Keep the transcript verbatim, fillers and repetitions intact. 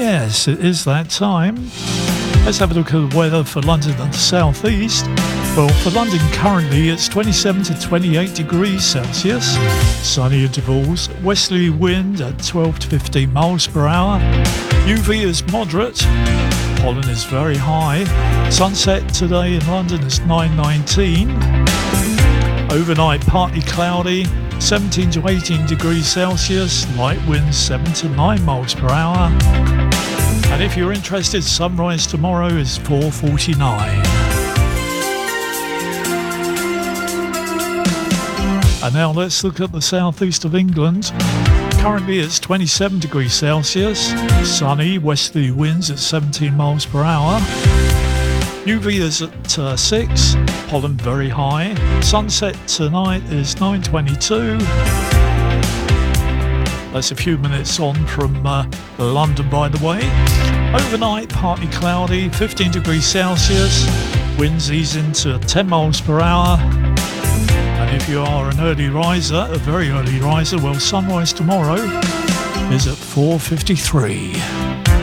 Yes, it is that time. Let's have a look at the weather for London and the South East. Well, for London currently it's twenty-seven to twenty-eight degrees Celsius. Sunny intervals, westerly wind at twelve to fifteen miles per hour. U V is moderate. Pollen is very high. Sunset today in London is nine nineteen. Overnight partly cloudy, seventeen to eighteen degrees Celsius. Light winds seven to nine miles per hour. And if you're interested, sunrise tomorrow is four forty-nine. And now let's look at the southeast of England. Currently it's twenty-seven degrees Celsius. Sunny, westerly winds at seventeen miles per hour. U V is at uh, six. Pollen very high. Sunset tonight is nine twenty-two. That's a few minutes on from uh, London, by the way. Overnight, partly cloudy, fifteen degrees Celsius. Winds ease into ten miles per hour. And if you are an early riser, a very early riser, well, sunrise tomorrow is at four fifty-three.